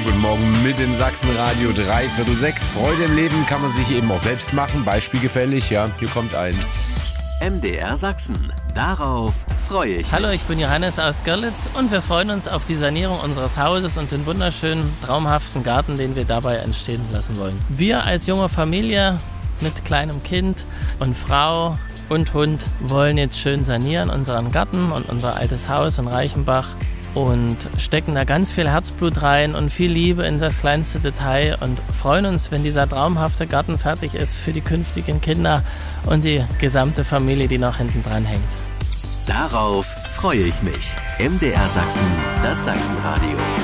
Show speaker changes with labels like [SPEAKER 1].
[SPEAKER 1] wunderschönen guten Morgen mit dem Sachsenradio 5:45. Freude im Leben kann man sich eben auch selbst machen, beispielgefällig, ja, hier kommt eins.
[SPEAKER 2] MDR Sachsen. Darauf freue ich mich.
[SPEAKER 3] Hallo, ich bin Johannes aus Görlitz und wir freuen uns auf die Sanierung unseres Hauses und den wunderschönen, traumhaften Garten, den wir dabei entstehen lassen wollen. Wir als junge Familie mit kleinem Kind und Frau und Hund wollen jetzt schön sanieren, unseren Garten und unser altes Haus in Reichenbach und stecken da ganz viel Herzblut rein und viel Liebe in das kleinste Detail und freuen uns, wenn dieser traumhafte Garten fertig ist für die künftigen Kinder und die gesamte Familie, die noch hinten dran hängt.
[SPEAKER 2] Darauf freue ich mich. MDR Sachsen, das Sachsenradio.